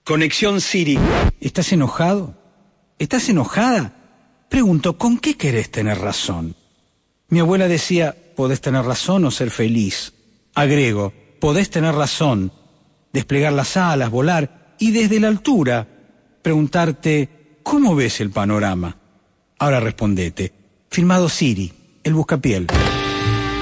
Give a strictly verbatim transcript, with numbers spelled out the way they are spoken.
Conexión Siri. ¿Estás enojado? ¿Estás enojada? Pregunto, ¿con qué querés tener razón? Mi abuela decía, podés tener razón o ser feliz. Agrego, podés tener razón, desplegar las alas, volar y desde la altura preguntarte, ¿cómo ves el panorama? Ahora respondete. Firmado Siri, el buscapiel.